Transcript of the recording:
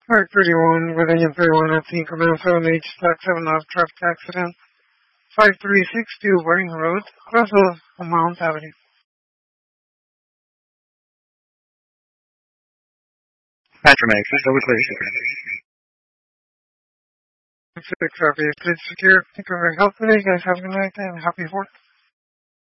Park 31, with engine 31 at 5 7H, stack 7 off traffic accident. 5362 Waring Road, Russell, Mount Avenue. Patramax, this over clear. 6 RP, please secure. Thank you for your help today, guys. Have a good night and happy 4th.